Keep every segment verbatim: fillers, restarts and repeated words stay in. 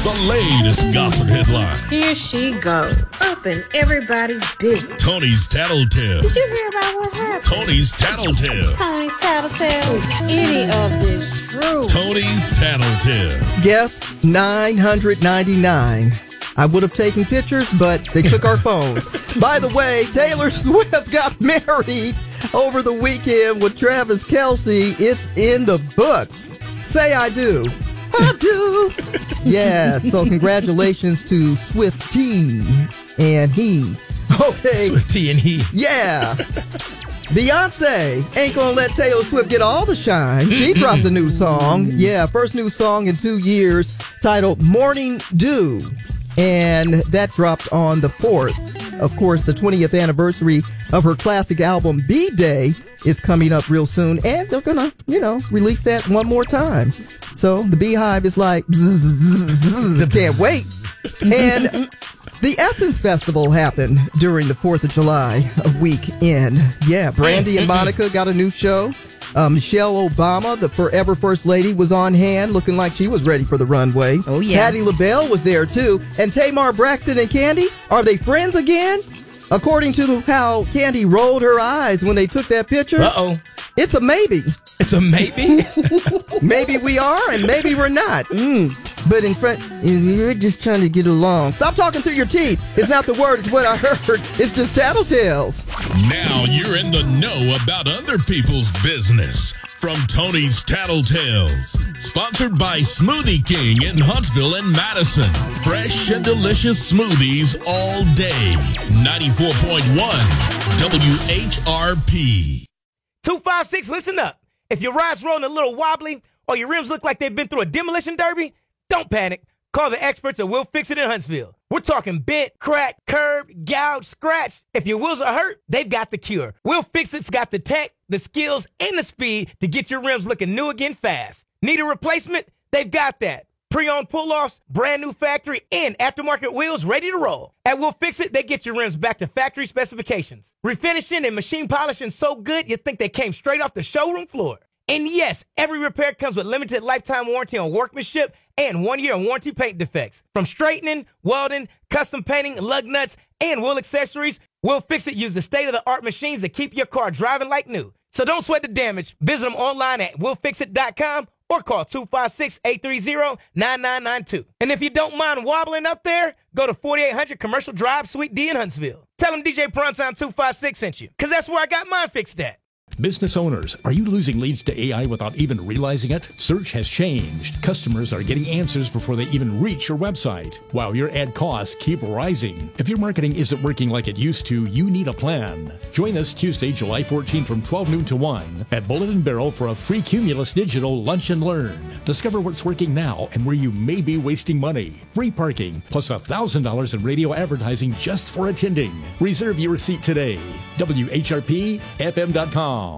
The latest gossip headline. Here she goes. Up in everybody's business. Tony's Tattletale. Did you hear about what happened? Tony's Tattletale. Tony's Tattletale. Is any of this true? Tony's Tattletale. Guest nine hundred ninety-nine. I would have taken pictures, but they took our phones. By the way, Taylor Swift got married over the weekend with Travis Kelce. It's in the books. Say I do. I do. Yeah, so congratulations to Swiftie and he. Okay. Swiftie and he. Yeah. Beyonce ain't gonna let Taylor Swift get all the shine. She dropped a new song. Yeah, first new song in two years titled Morning Dew. And that dropped on the fourth. Of course, the twentieth anniversary of her classic album, B-Day, is coming up real soon. And they're going to, you know, release that one more time. So the Beehive is like, can't wait. And the Essence Festival happened during the fourth of July weekend. Yeah, Brandy and Monica got a new show. Uh, Michelle Obama, the forever First Lady, was on hand, looking like she was ready for the runway. Oh, yeah. Patti LaBelle was there, too. And Tamar Braxton and Candy, are they friends again? According to the, how Candy rolled her eyes when they took that picture. Uh-oh. It's a maybe. It's a maybe? Maybe we are and maybe we're not. Mm. But in front, you're just trying to get along. Stop talking through your teeth. It's not the word, it's what I heard. It's just tattletales. Now you're in the know about other people's business. From Tony's Tattletales. Sponsored by Smoothie King in Huntsville and Madison. Fresh and delicious smoothies all day. ninety-four point one W H R P. two five six, listen up. If your ride's rolling a little wobbly or your rims look like they've been through a demolition derby, don't panic. Call the experts at Will Fix It in Huntsville. We're talking bent, crack, curb, gouge, scratch. If your wheels are hurt, they've got the cure. Will Fix It's got the tech, the skills, and the speed to get your rims looking new again fast. Need a replacement? They've got that. Pre-owned pull-offs, brand new factory, and aftermarket wheels ready to roll. At Will Fix It, they get your rims back to factory specifications. Refinishing and machine polishing so good, you think they came straight off the showroom floor. And yes, every repair comes with limited lifetime warranty on workmanship and one year on warranty paint defects. From straightening, welding, custom painting, lug nuts, and wheel accessories, Will Fix It uses state-of-the-art machines that keep your car driving like new. So don't sweat the damage. Visit them online at will fix it dot com or call two five six, eight three zero, nine nine nine two. And if you don't mind wobbling up there, go to forty-eight hundred Commercial Drive, Suite D in Huntsville. Tell them D J Primetime two five six sent you, because that's where I got mine fixed at. Business owners, are you losing leads to A I without even realizing it? Search has changed. Customers are getting answers before they even reach your website, while your ad costs keep rising. If your marketing isn't working like it used to, you need a plan. Join us Tuesday, July fourteenth from twelve noon to one at Bullet and Barrel for a free Cumulus Digital Lunch and Learn. Discover what's working now and where you may be wasting money. Free parking, plus one thousand dollars in radio advertising just for attending. Reserve your seat today. W H R P F M dot com.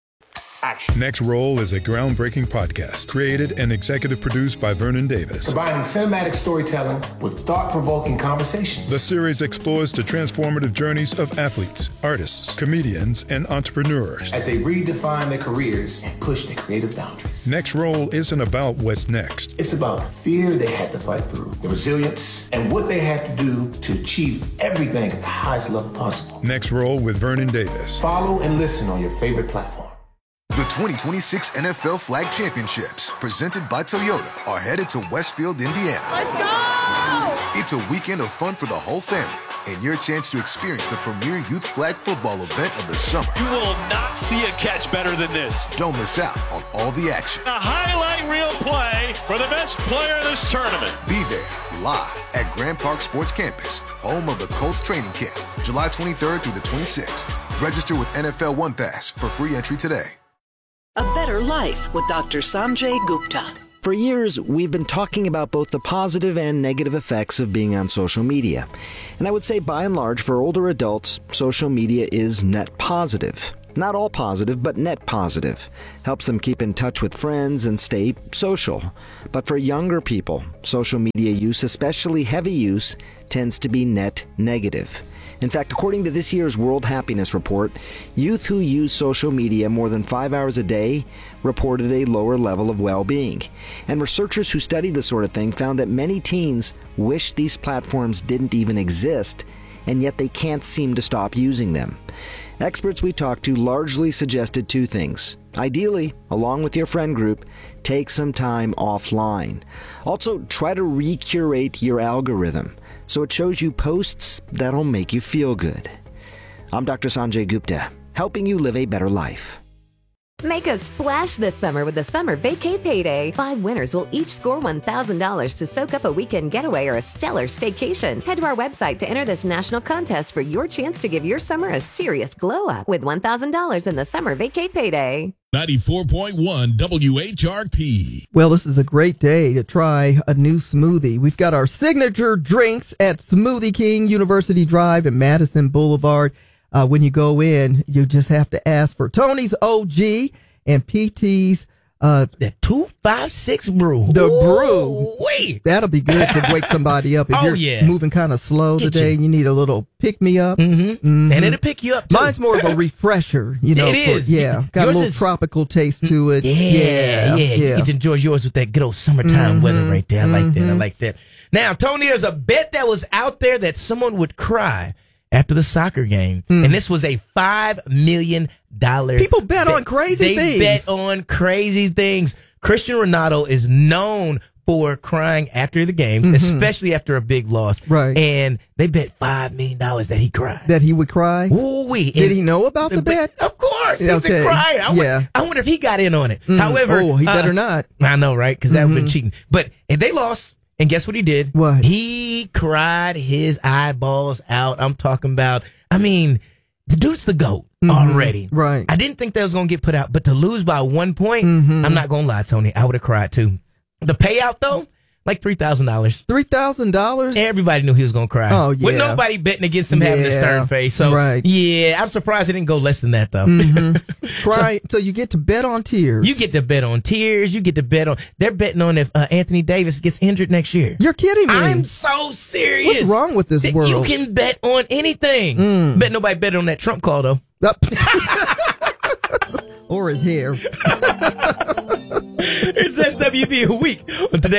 Action. Next Roll is a groundbreaking podcast created and executive produced by Vernon Davis. Combining cinematic storytelling with thought-provoking conversations. The series explores the transformative journeys of athletes, artists, comedians, and entrepreneurs as they redefine their careers and push their creative boundaries. Next Roll isn't about what's next. It's about the fear they had to fight through, the resilience, and what they had to do to achieve everything at the highest level possible. Next Roll with Vernon Davis. Follow and listen on your favorite platform. The twenty twenty-six N F L Flag Championships, presented by Toyota, are headed to Westfield, Indiana. Let's go! It's a weekend of fun for the whole family and your chance to experience the premier youth flag football event of the summer. You will not see a catch better than this. Don't miss out on all the action. A highlight reel play for the best player in this tournament. Be there live at Grand Park Sports Campus, home of the Colts training camp, July twenty-third through the twenty-sixth. Register with N F L One Pass for free entry today. A Better Life with Doctor Sanjay Gupta. For years, we've been talking about both the positive and negative effects of being on social media. And I would say, by and large, for older adults, social media is net positive. Not all positive, but net positive. Helps them keep in touch with friends and stay social. But for younger people, social media use, especially heavy use, tends to be net negative. In fact, according to this year's World Happiness Report, youth who use social media more than five hours a day reported a lower level of well-being. And researchers who studied this sort of thing found that many teens wish these platforms didn't even exist, and yet they can't seem to stop using them. Experts we talked to largely suggested two things. Ideally, along with your friend group, take some time offline. Also, try to recurate your algorithm so it shows you posts that'll make you feel good. I'm Doctor Sanjay Gupta, helping you live a better life. Make a splash this summer with the Summer Vacay Payday. Five winners will each score one thousand dollars to soak up a weekend getaway or a stellar staycation. Head to our website to enter this national contest for your chance to give your summer a serious glow-up with one thousand dollars in the Summer Vacay Payday. ninety-four point one W H R P. Well, this is a great day to try a new smoothie. We've got our signature drinks at Smoothie King, University Drive and Madison Boulevard. Uh, when you go in, you just have to ask for Tony's O G and P T's uh, the two five six brew. The Ooh, brew. Wait. That'll be good to wake somebody up. If oh, you're yeah. moving kind of slow Get today, you. you need a little pick-me-up. Mm-hmm. Mm-hmm. And it'll pick you up, too. Mine's more of a refresher, you know. It is. For, yeah. Got Yours a little is, tropical taste to it. Yeah, yeah. yeah. yeah. You get to enjoy yours with that good old summertime mm-hmm. weather right there. I like mm-hmm. that. I like that. Now, Tony, there's a bet that was out there that someone would cry after the soccer game. Mm. And this was a five million dollars People bet, bet on crazy they things. They bet on crazy things. Cristiano Ronaldo is known for crying after the games, mm-hmm. especially after a big loss. Right. And they bet five million dollars that he cried. That he would cry? Ooh-wee. Did and, he know about the bet? Of course. He's okay. a crier. I, yeah. wonder, I wonder if he got in on it. Mm. However. Oh, he better uh, not. I know, right? Because that mm-hmm. would have been cheating. But and they lost. And guess what he did? What? He cried his eyeballs out. I'm talking about, I mean, the dude's the GOAT mm-hmm. already. Right. I didn't think that was going to get put out, but to lose by one point, mm-hmm. I'm not going to lie, Tony. I would have cried too. The payout, though, like three thousand dollars. three thousand dollars? Everybody knew he was going to cry. Oh, yeah. With nobody betting against him yeah. having a stern face. So, right. yeah, I'm surprised it didn't go less than that, though. Mm-hmm. Cry. so, so you get to bet on tears. You get to bet on tears. You get to bet on. They're betting on if uh, Anthony Davis gets injured next year. You're kidding me. I'm so serious. What's wrong with this Th- world? You can bet on anything. Mm. Bet nobody bet on that Trump call, though. Or his hair. It's S W B a week on today.